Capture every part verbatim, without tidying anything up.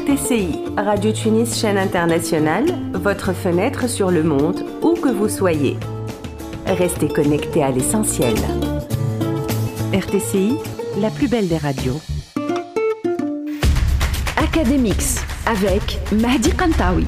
T C I, Radio Tunis chaîne internationale, votre fenêtre sur le monde, où que vous soyez. Restez connectés à l'essentiel. R T C I, la plus belle des radios. Académix, avec Mahdi Kantaoui.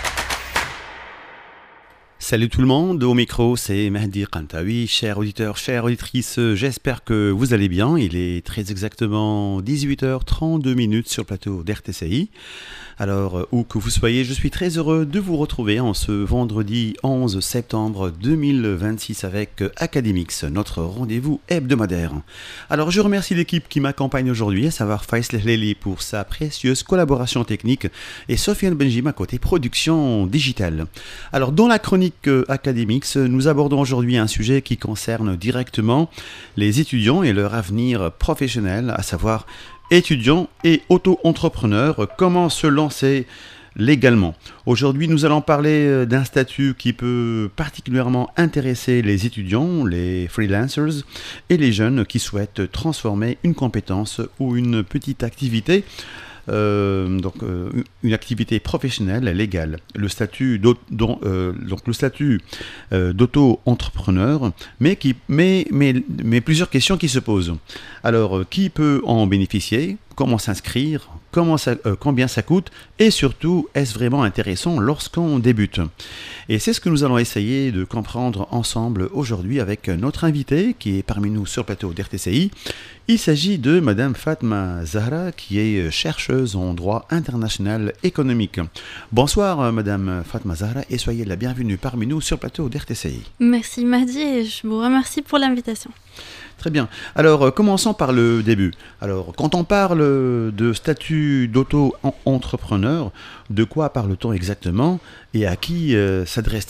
Salut tout le monde, au micro c'est Mahdi Kantaoui, chers auditeurs, chères auditrices, j'espère que vous allez bien. Il est très exactement dix-huit heures trente-deux minutes sur le plateau d'R T C I. Alors, où que vous soyez, je suis très heureux de vous retrouver en ce vendredi onze septembre deux mille vingt-six avec Académix, notre rendez-vous hebdomadaire. Alors, je remercie l'équipe qui m'accompagne aujourd'hui, à savoir Faisal Hleli pour sa précieuse collaboration technique et Sofiane Benjima côté production digitale. Alors, dans la chronique Académix, nous abordons aujourd'hui un sujet qui concerne directement les étudiants et leur avenir professionnel, à savoir étudiants et auto-entrepreneurs, comment se lancer légalement. Aujourd'hui, nous allons parler d'un statut qui peut particulièrement intéresser les étudiants, les freelancers et les jeunes qui souhaitent transformer une compétence ou une petite activité Euh, donc euh, une activité professionnelle légale. Le statut d'auto, euh, donc le statut euh, d'auto-entrepreneur, mais qui mais, mais mais plusieurs questions qui se posent. Alors, euh, qui peut en bénéficier? Comment s'inscrire? Comment ça, euh, combien ça coûte? Et surtout, est-ce vraiment intéressant lorsqu'on débute? Et c'est ce que nous allons essayer de comprendre ensemble aujourd'hui avec notre invité qui est parmi nous sur le plateau d'R T C I. Il s'agit de Madame Fatma Zahra, qui est chercheuse en droit international économique. Bonsoir Madame Fatma Zahra et soyez la bienvenue parmi nous sur le plateau d'R T C I. Merci Mahdi et je vous remercie pour l'invitation. Très bien. Alors, commençons par le début. Alors, quand on parle de statut d'auto-entrepreneur, de quoi parle-t-on exactement et à qui euh, s'adresse-t-il ?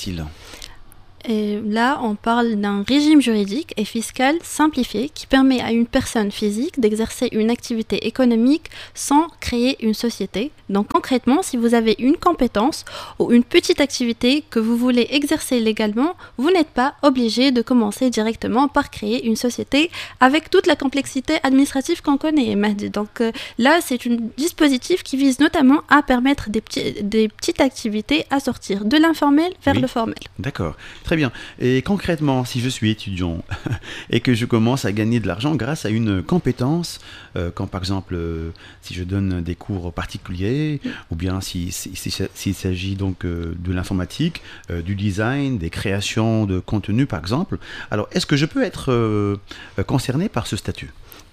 Et là, on parle d'un régime juridique et fiscal simplifié qui permet à une personne physique d'exercer une activité économique sans créer une société. Donc concrètement, si vous avez une compétence ou une petite activité que vous voulez exercer légalement, vous n'êtes pas obligé de commencer directement par créer une société avec toute la complexité administrative qu'on connaît, Mahdi. Donc euh, là, c'est un dispositif qui vise notamment à permettre des, petits, des petites activités à sortir de l'informel vers oui. le formel. D'accord. Très bien. Et concrètement, si je suis étudiant et que je commence à gagner de l'argent grâce à une compétence, euh, quand par exemple, euh, si je donne des cours particuliers, mm. ou bien s'il si, si, si, si s'agit donc euh, de l'informatique, euh, du design, des créations de contenu par exemple, alors est-ce que je peux être euh, concerné par ce statut ?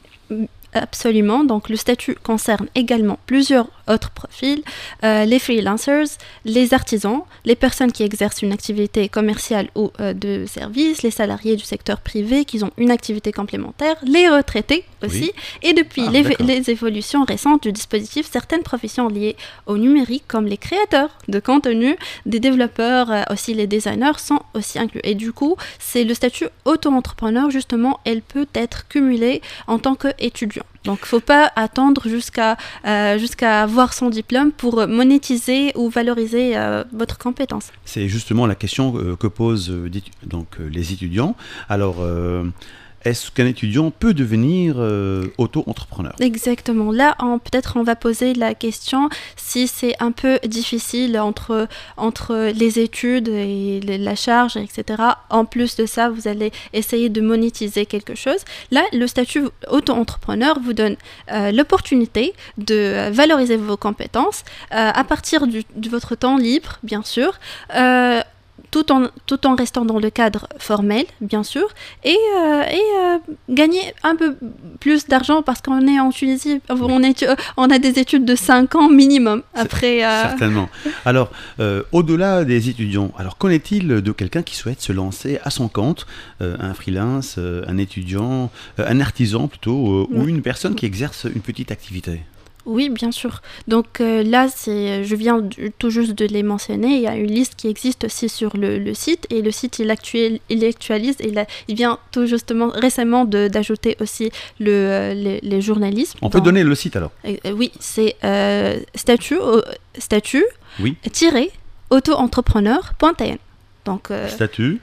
Absolument, donc le statut concerne également plusieurs autres profils, euh, les freelancers, les artisans, les personnes qui exercent une activité commerciale ou euh, de service, les salariés du secteur privé qui ont une activité complémentaire, les retraités aussi, oui. et depuis ah, les, les évolutions récentes du dispositif, certaines professions liées au numérique comme les créateurs de contenu, des développeurs, euh, aussi les designers sont aussi inclus. Et du coup, c'est le statut auto-entrepreneur, justement, elle peut être cumulée en tant qu'étudiant. Donc, il ne faut pas attendre jusqu'à, euh, jusqu'à avoir son diplôme pour monétiser ou valoriser euh, votre compétence. C'est justement la question euh, que posent euh, donc, euh, les étudiants. Alors, euh, est-ce qu'un étudiant peut devenir euh, auto-entrepreneur ? Exactement. Là, on, peut-être on va poser la question si c'est un peu difficile entre, entre les études et les, la charge, et cetera. En plus de ça, vous allez essayer de monétiser quelque chose. Là, le statut auto-entrepreneur vous donne euh, l'opportunité de valoriser vos compétences euh, à partir du, de votre temps libre, bien sûr. Euh, Tout en, tout en restant dans le cadre formel, bien sûr, et, euh, et euh, gagner un peu plus d'argent parce qu'on est en Tunisie, on, est, on a des études de cinq ans minimum. Après, euh... Certainement. Alors, euh, au-delà des étudiants, alors qu'en est-il de quelqu'un qui souhaite se lancer à son compte, euh, un freelance, euh, un étudiant, euh, un artisan plutôt, euh, oui. ou une personne qui exerce une petite activité ? Oui, bien sûr. Donc euh, là, c'est, je viens de, tout juste de les mentionner. Il y a une liste qui existe aussi sur le, le site. Et le site, il, actuel, il actualise. Et là, il vient tout justement récemment de, d'ajouter aussi le, les, les journalismes. On dans... peut donner le site alors euh, Oui, c'est euh, statut, euh, statut oui. auto-entrepreneur point t n. Donc, euh, statut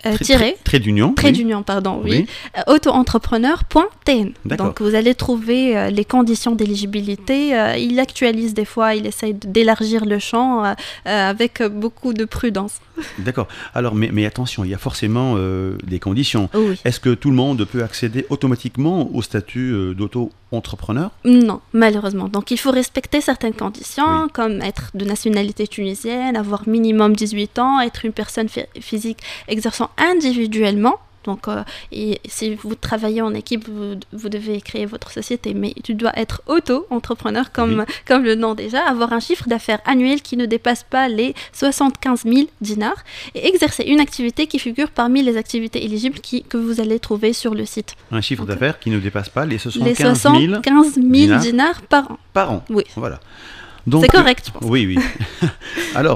Euh, Trait- tiré, trait d'union. trait oui. d'union, pardon, oui, Oui. euh, auto-entrepreneur point t n. D'accord. Donc vous allez trouver euh, les conditions d'éligibilité. Euh, il actualise des fois, il essaye de- d'élargir le champ euh, euh, avec euh, beaucoup de prudence. D'accord. Alors, mais, mais attention, il y a forcément euh, des conditions. Oui. Est-ce que tout le monde peut accéder automatiquement au statut euh, d'auto-entrepreneur? Non, malheureusement. Donc il faut respecter certaines conditions, Oui. comme être de nationalité tunisienne, avoir minimum dix-huit ans, être une personne phy- physique exerçant individuellement. Donc, euh, et si vous travaillez en équipe, vous, vous devez créer votre société, mais tu dois être auto-entrepreneur, comme, Oui. comme le nom déjà, avoir un chiffre d'affaires annuel qui ne dépasse pas les soixante-quinze mille dinars et exercer une activité qui figure parmi les activités éligibles qui, que vous allez trouver sur le site. Un chiffre Ok. d'affaires qui ne dépasse pas les Les soixante-quinze mille soixante-quinze mille dinars dinars par an. par an. Oui. Voilà. Donc, C'est correct, je pense. Oui, oui. Alors,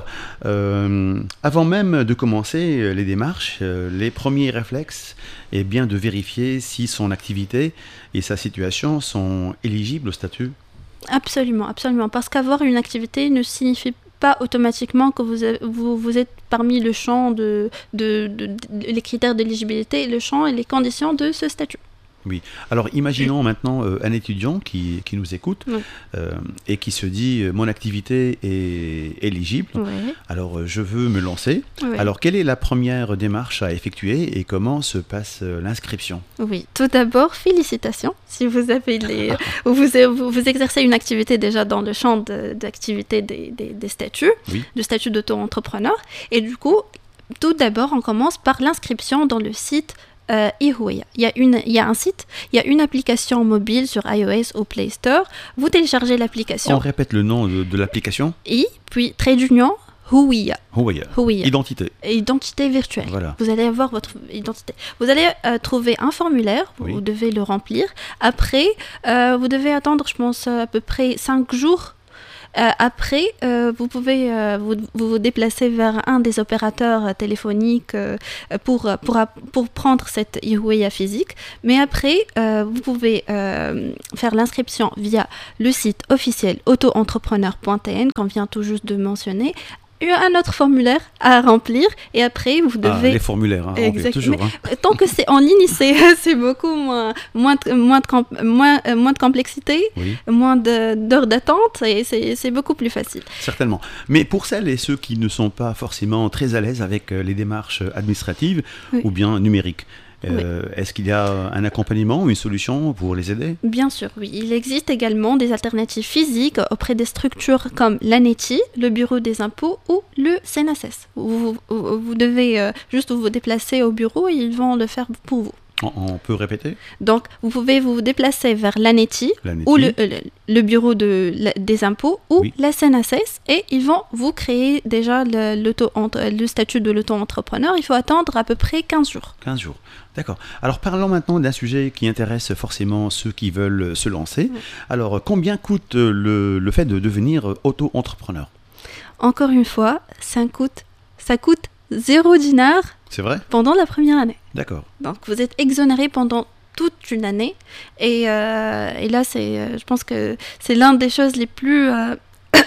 euh, avant même de commencer euh, les démarches, euh, les premiers réflexes est bien de vérifier si son activité et sa situation sont éligibles au statut. Absolument, absolument. Parce qu'avoir une activité ne signifie pas automatiquement que vous, avez- vous, vous êtes parmi le champ de, de, de- de- les critères d'éligibilité, le champ et les conditions de ce statut. Alors, imaginons maintenant euh, un étudiant qui, qui nous écoute Oui. euh, et qui se dit euh, mon activité est éligible. Oui. Alors, euh, je veux me lancer. Oui. Alors, quelle est la première démarche à effectuer et comment se passe euh, l'inscription? Oui, tout d'abord, félicitations si vous avez les, vous, vous, vous exercez une activité déjà dans le champ de- d'activité des, des, des statuts, Oui. du statut d'auto-entrepreneur. Et du coup, tout d'abord, on commence par l'inscription dans le site euh, iHouya. Il y a une, il y a un site, il y a une application mobile sur iOS ou Play Store. Vous téléchargez On l'application répète le nom de, de l'application. I, puis trait d'union, Houya. Huawei. Houya. Identité. Identité virtuelle. Voilà. Vous allez avoir votre identité. Vous allez euh, trouver un formulaire, Oui. vous devez le remplir. Après, euh, vous devez attendre, je pense, à peu près cinq jours. Euh, après, euh, vous pouvez euh, vous, vous vous déplacer vers un des opérateurs euh, téléphoniques euh, pour, pour, pour prendre cette iHouya physique. Mais après, euh, vous pouvez euh, faire l'inscription via le site officiel auto-entrepreneur point t n qu'on vient tout juste de mentionner. Il y a un autre formulaire à remplir et après vous Ah, devez les formulaires, hein, remplir, Exactement. toujours. hein. tant que c'est en ligne, c'est c'est beaucoup moins moins de, moins de, camp- moins, euh, moins de complexité, Oui, moins de- d'heures d'attente et c'est c'est beaucoup plus facile. certainement. Mais pour celles et ceux qui ne sont pas forcément très à l'aise avec euh, les démarches administratives Oui. ou bien numériques, euh, est-ce qu'il y a un accompagnement, une solution pour les aider? Bien sûr, oui. Il existe également des alternatives physiques auprès des structures comme l'ANETI, le Bureau des impôts ou le C N S S. Vous, vous, vous devez euh, juste vous déplacer au bureau et ils vont le faire pour vous. On, on peut répéter? Donc, vous pouvez vous déplacer vers l'ANETI L'ANETI. ou le, euh, le, le bureau de, la- des impôts ou Oui. la C N S S et ils vont vous créer déjà le, l'auto- le statut de l'auto-entrepreneur. Il faut attendre à peu près quinze jours. quinze jours. D'accord. Alors parlons maintenant d'un sujet qui intéresse forcément ceux qui veulent se lancer. Oui. Alors combien coûte le, le fait de devenir auto-entrepreneur? Encore une fois, ça coûte, ça coûte zéro dinar C'est vrai? pendant la première année. D'accord. Donc, vous êtes exonéré pendant toute une année. Et, euh, et là, c'est, euh, je pense que c'est l'une des choses les plus, euh,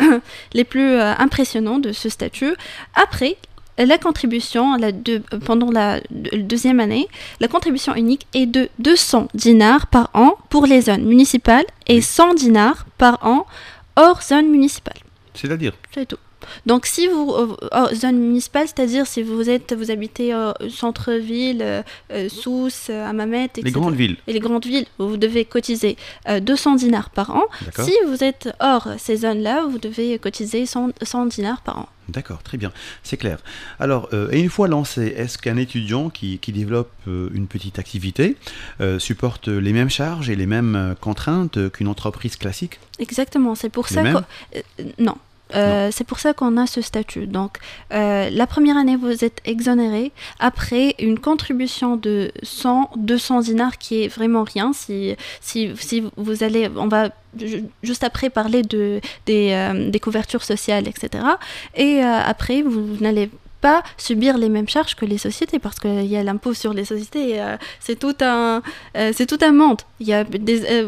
les plus euh, impressionnantes de ce statut. Après, la contribution la deux- pendant la de- deuxième année, la contribution unique est de deux cents dinars par an pour les zones municipales et Oui. cent dinars par an hors zone municipale. C'est-à-dire? C'est tout. Donc, si vous, euh, oh, zone municipale, c'est-à-dire si vous êtes, vous habitez euh, centre-ville, euh, euh, Sousse, euh, Hammamet, et cetera. Les grandes villes. Et les grandes villes, vous devez cotiser euh, deux cents dinars par an. D'accord. Si vous êtes hors ces zones-là, vous devez cotiser cent, cent dinars par an. D'accord, très bien, c'est clair. Alors, euh, et une fois lancé, est-ce qu'un étudiant qui, qui développe euh, une petite activité euh, supporte les mêmes charges et les mêmes euh, contraintes qu'une entreprise classique? Exactement, c'est pour Les ça mêmes que... euh, non. Euh, c'est pour ça qu'on a ce statut. Donc, euh, la première année, vous êtes exonéré. Après, une contribution de cent, deux cents dinars qui est vraiment rien. Si, si, si vous allez, on va ju- juste après parler de, des, euh, des couvertures sociales, et cetera. Et euh, après, vous n'allez pas subir les mêmes charges que les sociétés, parce qu'il y a l'impôt sur les sociétés, euh, c'est tout un, euh, c'est tout un monde. Il y a des, euh,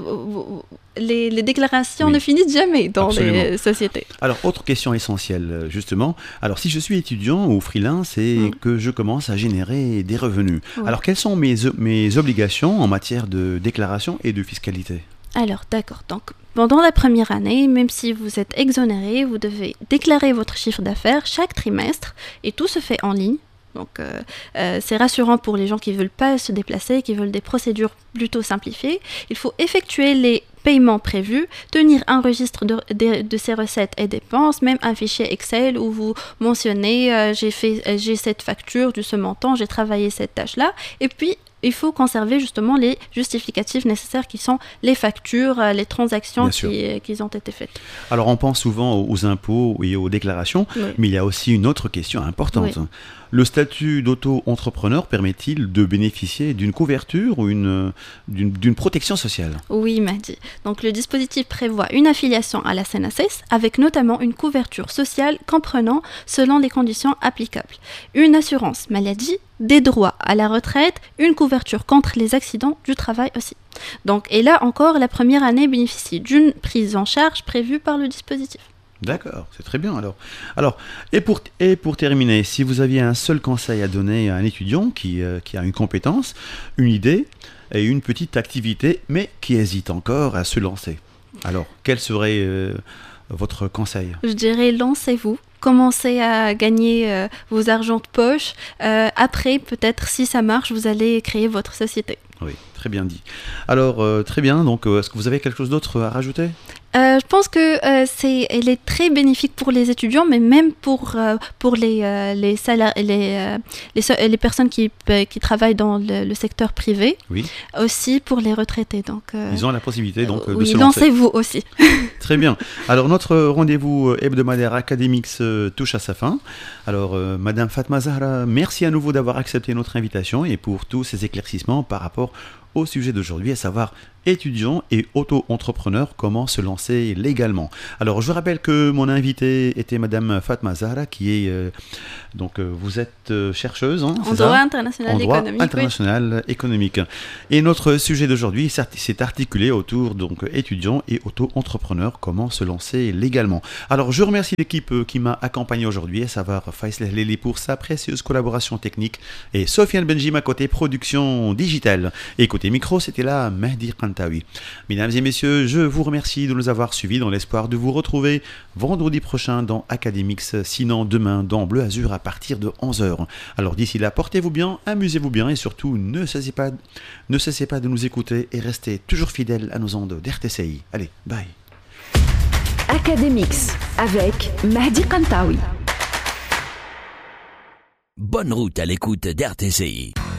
les, les déclarations oui. ne finissent jamais dans Absolument. les sociétés. Alors, autre question essentielle, justement. Alors, si je suis étudiant ou freelance et mmh. que je commence à générer des revenus, oui. alors quelles sont mes, mes obligations en matière de déclaration et de fiscalité ? Alors, d'accord. Donc, pendant la première année, même si vous êtes exonéré, vous devez déclarer votre chiffre d'affaires chaque trimestre et tout se fait en ligne. Donc, euh, euh, c'est rassurant pour les gens qui ne veulent pas se déplacer, qui veulent des procédures plutôt simplifiées. Il faut effectuer les paiements prévus, tenir un registre de, de, de ces recettes et dépenses, même un fichier Excel où vous mentionnez euh, j'ai fait, euh, j'ai cette facture de ce montant, j'ai travaillé cette tâche-là, et puis il faut conserver justement les justificatifs nécessaires qui sont les factures, les transactions qui, qui ont été faites. Alors on pense souvent aux impôts et aux déclarations, oui. mais il y a aussi une autre question importante. Oui. Le statut d'auto-entrepreneur permet-il de bénéficier d'une couverture ou une, d'une, d'une protection sociale ? Oui, Mahdi. Donc le dispositif prévoit une affiliation à la S N S S avec notamment une couverture sociale comprenant selon les conditions applicables. Une assurance maladie, des droits à la retraite, une couverture contre les accidents du travail aussi. Donc, et là encore, la première année bénéficie d'une prise en charge prévue par le dispositif. D'accord, c'est très bien alors. Alors, et pour, et pour terminer, si vous aviez un seul conseil à donner à un étudiant qui, euh, qui a une compétence, une idée et une petite activité, mais qui hésite encore à se lancer, alors quel serait euh, votre conseil ? Je dirais lancez-vous. Commencez à gagner euh, vos argents de poche. Euh, après, peut-être, si ça marche, vous allez créer votre société. Oui, très bien dit. Alors, euh, très bien. Donc, euh, est-ce que vous avez quelque chose d'autre à rajouter ? Euh, je pense que euh, c'est, elle est très bénéfique pour les étudiants, mais même pour, euh, pour les, euh, les, salari- les, euh, les, les personnes qui, euh, qui travaillent dans le, le secteur privé, oui. aussi pour les retraités. Donc, euh, ils ont la possibilité donc, euh, de oui, se lancer. Lancez-vous aussi. Très bien. Alors, notre rendez-vous hebdomadaire Academix euh, touche à sa fin. Alors, euh, Madame Fatma Zahra, merci à nouveau d'avoir accepté notre invitation et pour tous ces éclaircissements par rapport au sujet d'aujourd'hui, à savoir étudiants et auto-entrepreneurs, comment se lancer légalement. Alors, je rappelle que mon invité était Madame Fatma Zahra, qui est, euh, donc, euh, vous êtes euh, chercheuse, hein, en droit international en droit économique. international oui. économique. Et notre sujet d'aujourd'hui s'est articulé autour, donc, étudiants et auto-entrepreneurs, comment se lancer légalement. Alors, je remercie l'équipe qui m'a accompagné aujourd'hui, à savoir Faisal Hleli pour sa précieuse collaboration technique et Sofiane Benjim à côté production digitale. Et côté micro, c'était là Mehdi Kantaoui. Mesdames et messieurs, je vous remercie de nous avoir suivis dans l'espoir de vous retrouver vendredi prochain dans Academix, sinon demain dans Bleu Azur à partir de onze heures. Alors d'ici là, portez-vous bien, amusez-vous bien et surtout ne cessez pas, ne cessez pas de nous écouter et restez toujours fidèles à nos ondes d'R T C I. Allez, bye. Academix avec Mehdi Kantaoui. Bonne route à l'écoute d'R T C I.